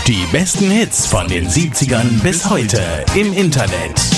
Die besten Hits von den 70ern bis heute im Internet.